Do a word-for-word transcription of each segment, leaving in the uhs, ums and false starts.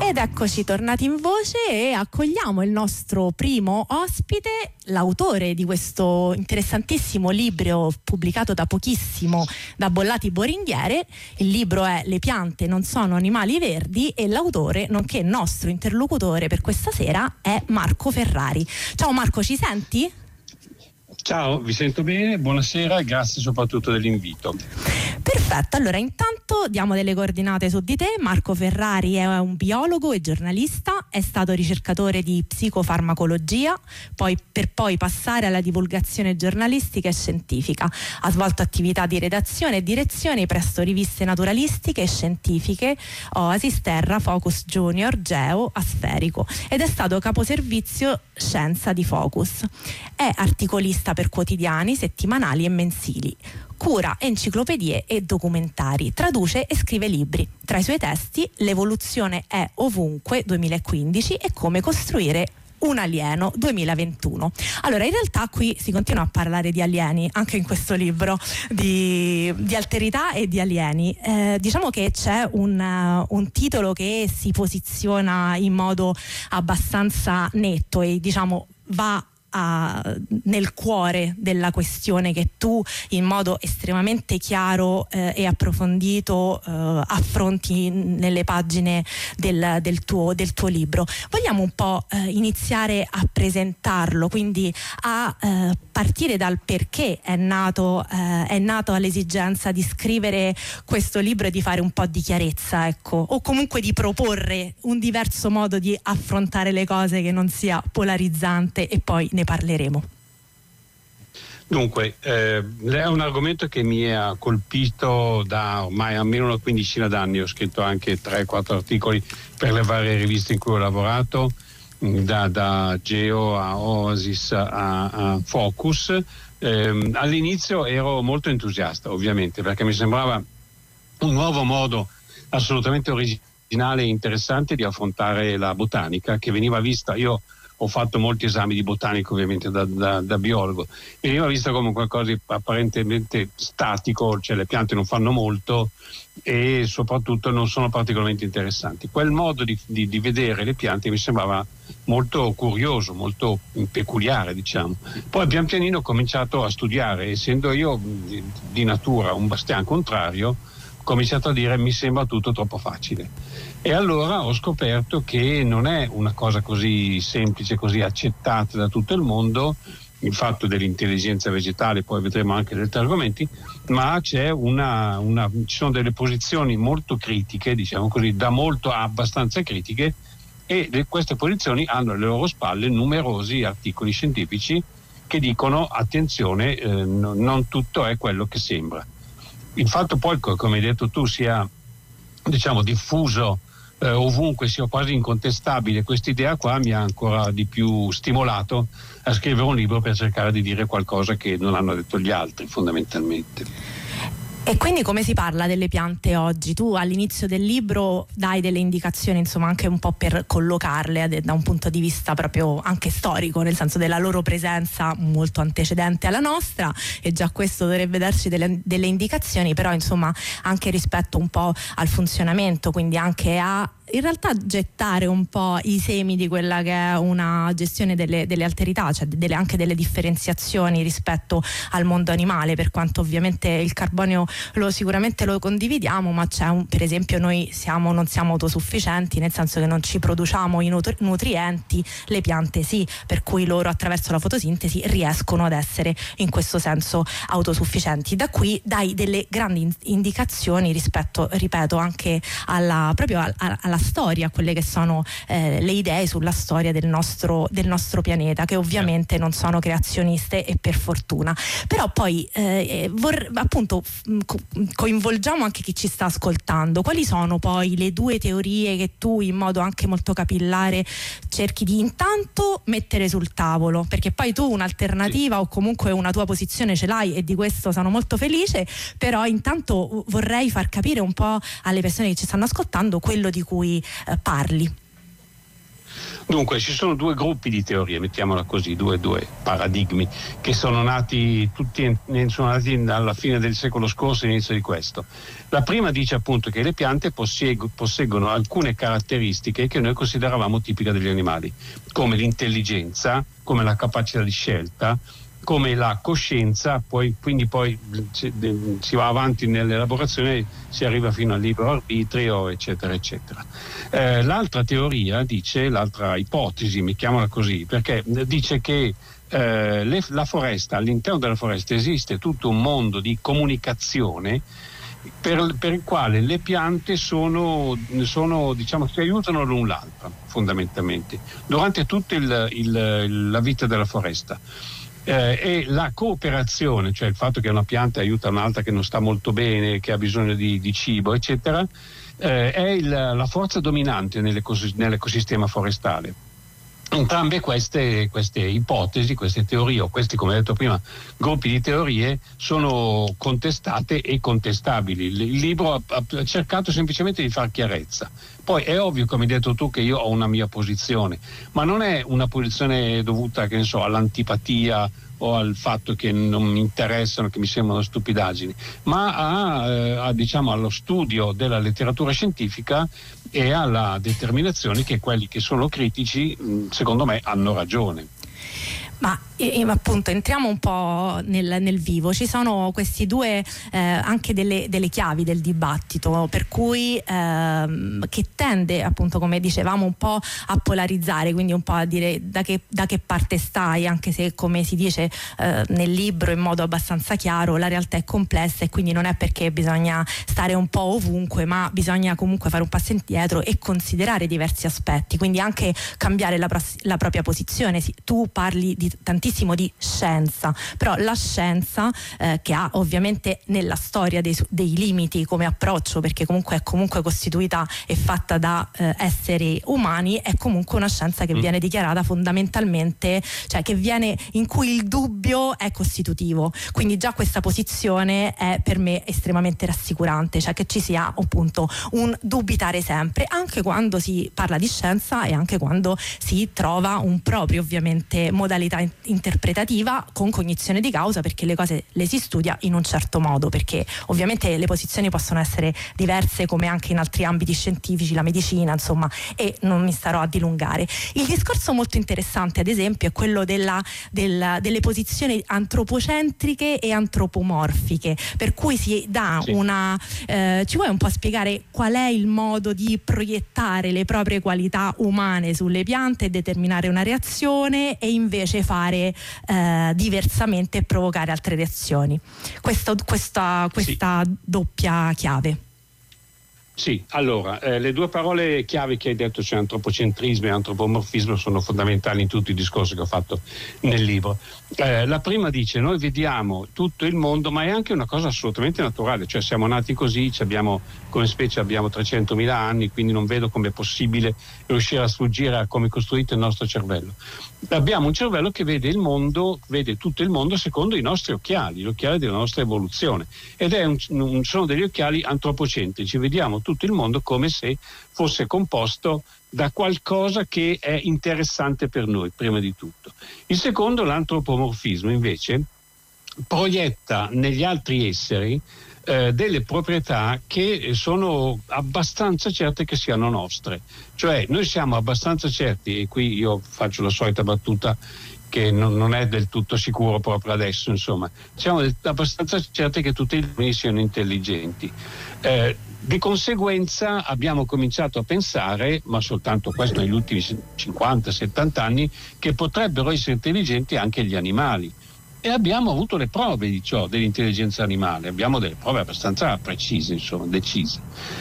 Ed eccoci tornati in voce e accogliamo il nostro primo ospite, l'autore di questo interessantissimo libro pubblicato da pochissimo da Bollati Boringhiere. Il libro è Le piante non sono animali verdi e l'autore, nonché nostro interlocutore per questa sera, è Marco Ferrari. Ciao Marco, ci senti? Ciao, vi sento bene, buonasera e grazie soprattutto dell'invito. Perfetto, allora intanto diamo delle coordinate su di te. Marco Ferrari è un biologo e giornalista, è stato ricercatore di psicofarmacologia, poi per poi passare alla divulgazione giornalistica e scientifica. Ha svolto attività di redazione e direzione presso riviste naturalistiche e scientifiche, Oasis, Terra, Focus Junior, Geo, Asferico, ed è stato caposervizio Scienza di Focus. È articolista per quotidiani, settimanali e mensili. Cura enciclopedie e documentari, traduce e scrive libri. Tra i suoi testi L'evoluzione è ovunque duemilaquindici e Come costruire un alieno duemilaventuno. Allora, in realtà qui si continua a parlare di alieni anche in questo libro, di, di alterità e di alieni. Eh, diciamo che c'è un, uh, un titolo che si posiziona in modo abbastanza netto e diciamo va A, nel cuore della questione che tu in modo estremamente chiaro eh, e approfondito eh, affronti nelle pagine del, del, tuo, del tuo libro. Vogliamo un po' eh, iniziare a presentarlo, quindi a eh, partire dal perché è nato eh, è nato l'esigenza di scrivere questo libro e di fare un po' di chiarezza, ecco, o comunque di proporre un diverso modo di affrontare le cose che non sia polarizzante, e poi ne parleremo. Dunque, eh, è un argomento che mi ha colpito da ormai almeno una quindicina d'anni. Ho scritto anche tre quattro articoli per le varie riviste in cui ho lavorato, da, da Geo a Oasis a, a Focus. Eh, all'inizio ero molto entusiasta, ovviamente, perché mi sembrava un nuovo modo assolutamente originale e interessante di affrontare la botanica, che veniva vista, io ho fatto molti esami di botanica ovviamente da, da, da biologo, veniva vista come qualcosa di apparentemente statico, cioè le piante non fanno molto e soprattutto non sono particolarmente interessanti. Quel modo di, di, di vedere le piante mi sembrava molto curioso, molto peculiare, diciamo. Poi pian pianino ho cominciato a studiare, essendo io di, di natura un bastian contrario, ho cominciato a dire mi sembra tutto troppo facile. E allora ho scoperto che non è una cosa così semplice, così accettata da tutto il mondo, il fatto dell'intelligenza vegetale, poi vedremo anche degli altri argomenti, ma c'è una, una, ci sono delle posizioni molto critiche, diciamo così, da molto a abbastanza critiche, e le, queste posizioni hanno alle loro spalle numerosi articoli scientifici che dicono attenzione, eh, no, non tutto è quello che sembra. Il fatto poi, come hai detto tu, sia diciamo diffuso eh, ovunque, sia quasi incontestabile quest'idea qua, mi ha ancora di più stimolato a scrivere un libro per cercare di dire qualcosa che non hanno detto gli altri, fondamentalmente. E quindi come si parla delle piante oggi? Tu all'inizio del libro dai delle indicazioni, insomma, anche un po' per collocarle da un punto di vista proprio anche storico, nel senso della loro presenza molto antecedente alla nostra, e già questo dovrebbe darci delle, delle indicazioni, però insomma anche rispetto un po' al funzionamento, quindi anche a in realtà gettare un po' i semi di quella che è una gestione delle, delle alterità, cioè delle, anche delle differenziazioni rispetto al mondo animale, per quanto ovviamente il carbonio lo sicuramente lo condividiamo, ma c'è un, per esempio noi siamo, non siamo autosufficienti, nel senso che non ci produciamo i nutri- nutrienti, le piante sì, per cui loro attraverso la fotosintesi riescono ad essere in questo senso autosufficienti. Da qui dai delle grandi indicazioni rispetto, ripeto, anche alla proprio alla, alla storia, quelle che sono eh, le idee sulla storia del nostro, del nostro pianeta, che ovviamente non sono creazioniste, e per fortuna. Però poi eh, vor, appunto co- coinvolgiamo anche chi ci sta ascoltando. Quali sono poi le due teorie che tu in modo anche molto capillare cerchi di intanto mettere sul tavolo? Perché poi tu un'alternativa, sì, o comunque una tua posizione ce l'hai, e di questo sono molto felice, però intanto vorrei far capire un po' alle persone che ci stanno ascoltando quello di cui eh, parli. Dunque ci sono due gruppi di teorie, mettiamola così, due, due paradigmi che sono nati tutti sono nati alla fine del secolo scorso e inizio di questo. La prima dice appunto che le piante posseggo, posseggono alcune caratteristiche che noi consideravamo tipiche degli animali, come l'intelligenza, come la capacità di scelta, come la coscienza, poi, quindi poi si va avanti nell'elaborazione, si arriva fino al libero arbitrio, eccetera, eccetera. Eh, l'altra teoria dice, l'altra ipotesi, mettiamola così, perché dice che eh, le, la foresta, all'interno della foresta esiste tutto un mondo di comunicazione per, per il quale le piante sono, sono diciamo, si aiutano l'un l'altra, fondamentalmente, durante tutta il, il, la vita della foresta. Eh, e la cooperazione, cioè il fatto che una pianta aiuta un'altra che non sta molto bene, che ha bisogno di, di cibo, eccetera, eh, è il, la forza dominante nell'ecos- nell'ecosistema forestale. Entrambe queste, queste ipotesi, queste teorie, o questi, come detto prima, gruppi di teorie, sono contestate e contestabili. Il libro ha, ha cercato semplicemente di far chiarezza. Poi è ovvio, come hai detto tu, che io ho una mia posizione, ma non è una posizione dovuta, che ne so, all'antipatia o al fatto che non mi interessano, che mi sembrano stupidaggini, ma a, eh, a, diciamo, allo studio della letteratura scientifica e alla determinazione che quelli che sono critici, secondo me, hanno ragione. Ma e, appunto entriamo un po' nel, nel vivo. Ci sono questi due eh, anche delle, delle chiavi del dibattito, per cui ehm, che tende, appunto, come dicevamo, un po' a polarizzare, quindi un po' a dire da che, da che parte stai, anche se, come si dice eh, nel libro in modo abbastanza chiaro, la realtà è complessa e quindi non è perché bisogna stare un po' ovunque, ma bisogna comunque fare un passo indietro e considerare diversi aspetti, quindi anche cambiare la, pros- la propria posizione. Sì, tu parli di tantissimo di scienza, però la scienza eh, che ha ovviamente nella storia dei, dei limiti come approccio, perché comunque è comunque costituita e fatta da eh, esseri umani, è comunque una scienza che mm. viene dichiarata fondamentalmente, cioè che viene in cui il dubbio è costitutivo, quindi già questa posizione è per me estremamente rassicurante, cioè che ci sia appunto un dubitare sempre, anche quando si parla di scienza e anche quando si trova un proprio, ovviamente, modalità interpretativa con cognizione di causa, perché le cose le si studia in un certo modo, perché ovviamente le posizioni possono essere diverse come anche in altri ambiti scientifici, la medicina, insomma, e non mi starò a dilungare. Il discorso molto interessante, ad esempio, è quello della, della, delle posizioni antropocentriche e antropomorfiche, per cui si dà sì. una eh, ci vuoi un po' spiegare qual è il modo di proiettare le proprie qualità umane sulle piante e determinare una reazione e invece fare Eh, diversamente e provocare altre reazioni? Questo, questa questa sì. doppia chiave. Sì, allora, eh, le due parole chiave che hai detto, cioè antropocentrismo e antropomorfismo, sono fondamentali in tutti i discorsi che ho fatto nel libro. Eh, la prima dice: noi vediamo tutto il mondo, ma è anche una cosa assolutamente naturale, cioè siamo nati così, abbiamo, come specie abbiamo trecentomila anni, quindi non vedo come è possibile riuscire a sfuggire a come è costruito il nostro cervello. Abbiamo un cervello che vede il mondo, vede tutto il mondo secondo i nostri occhiali, gli occhiali della nostra evoluzione, ed è un, un, sono degli occhiali antropocentrici, vediamo tutto il mondo come se fosse composto da qualcosa che è interessante per noi, prima di tutto. Il secondo, l'antropomorfismo, invece, proietta negli altri esseri eh, delle proprietà che sono abbastanza certe che siano nostre. Cioè, noi siamo abbastanza certi, e qui io faccio la solita battuta che non, non è del tutto sicuro proprio adesso, insomma, siamo abbastanza certi che tutti gli uomini siano intelligenti. Eh, Di conseguenza abbiamo cominciato a pensare, ma soltanto questo negli ultimi cinquanta settanta anni, che potrebbero essere intelligenti anche gli animali. E abbiamo avuto le prove di ciò, dell'intelligenza animale, abbiamo delle prove abbastanza precise, insomma, decise.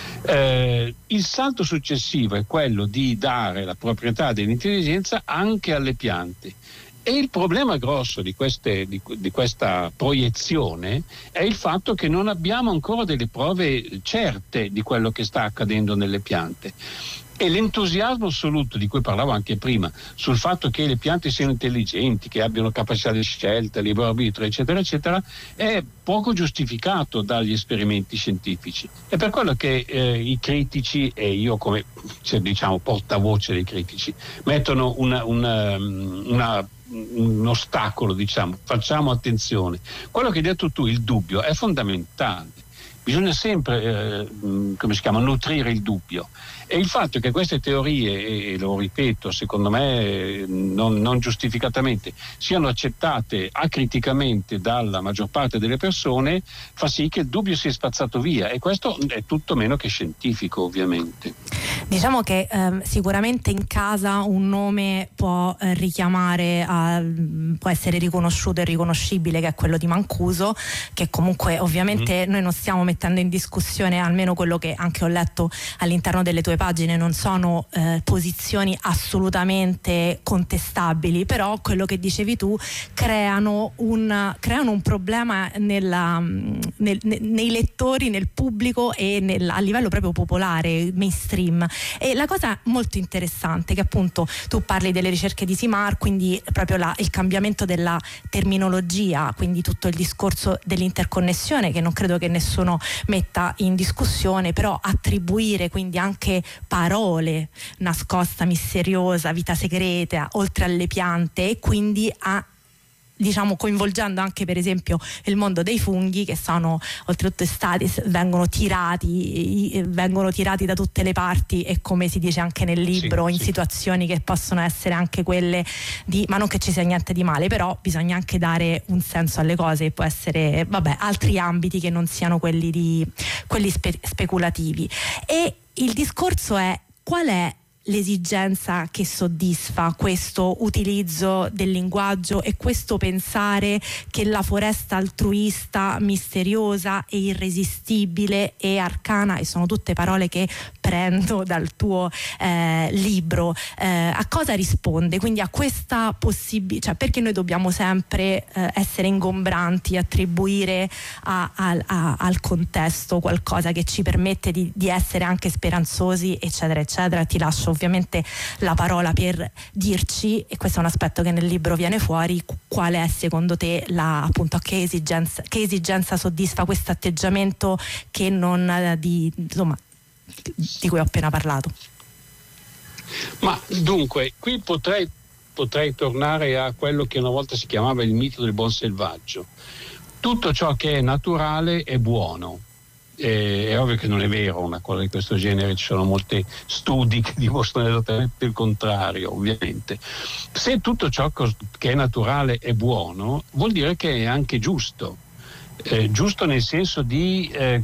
Eh, il salto successivo è quello di dare la proprietà dell'intelligenza anche alle piante. E il problema grosso di, queste, di, di questa proiezione è il fatto che non abbiamo ancora delle prove certe di quello che sta accadendo nelle piante. E l'entusiasmo assoluto di cui parlavo anche prima, sul fatto che le piante siano intelligenti, che abbiano capacità di scelta, libero arbitrio, eccetera, eccetera, è poco giustificato dagli esperimenti scientifici. È per quello che eh, i critici, e io come cioè, diciamo portavoce dei critici, mettono una, una, una un ostacolo, diciamo, facciamo attenzione. Quello che hai detto tu, il dubbio, è fondamentale. Bisogna sempre, eh, come si chiama, nutrire il dubbio. E il fatto che queste teorie, e lo ripeto, secondo me non, non giustificatamente, siano accettate acriticamente dalla maggior parte delle persone, fa sì che il dubbio sia spazzato via, e questo è tutto meno che scientifico, ovviamente. Diciamo che eh, sicuramente in casa un nome può eh, richiamare, a, può essere riconosciuto e riconoscibile, che è quello di Mancuso, che comunque ovviamente mm. noi non stiamo mettendo in discussione, almeno quello che anche ho letto all'interno delle tue pagine non sono eh, posizioni assolutamente contestabili, però quello che dicevi tu creano un, creano un problema nella, nel, ne, nei lettori, nel pubblico e nel, a livello proprio popolare, mainstream. E la cosa molto interessante, che appunto tu parli delle ricerche di Simard, quindi proprio la, il cambiamento della terminologia, quindi tutto il discorso dell'interconnessione, che non credo che nessuno metta in discussione, però attribuire quindi anche parole, nascosta, misteriosa, vita segreta, oltre alle piante, e quindi a diciamo coinvolgendo anche per esempio il mondo dei funghi, che sono oltretutto stati, vengono tirati vengono tirati da tutte le parti, e come si dice anche nel libro, sì, in sì. situazioni che possono essere anche quelle di, ma non che ci sia niente di male, però bisogna anche dare un senso alle cose, può essere vabbè altri ambiti che non siano quelli di quelli spe, speculativi. E il discorso è: qual è l'esigenza che soddisfa questo utilizzo del linguaggio e questo pensare che la foresta altruista, misteriosa e irresistibile e arcana, e sono tutte parole che prendo dal tuo eh, libro, eh, a cosa risponde? Quindi a questa possibilità, cioè perché noi dobbiamo sempre eh, essere ingombranti, attribuire a, a, a, al contesto qualcosa che ci permette di, di essere anche speranzosi, eccetera eccetera. Ti lascio ovviamente la parola per dirci, e questo è un aspetto che nel libro viene fuori, qual è secondo te la, appunto, che esigenza, che esigenza soddisfa questo atteggiamento che non di, insomma, di cui ho appena parlato. Ma dunque, qui potrei, potrei tornare a quello che una volta si chiamava il mito del buon selvaggio. Tutto ciò che è naturale è buono. Eh, è ovvio che non è vero una cosa di questo genere, ci sono molti studi che dimostrano esattamente il contrario, ovviamente. Se tutto ciò che è naturale è buono, vuol dire che è anche giusto. Eh, giusto nel senso di eh,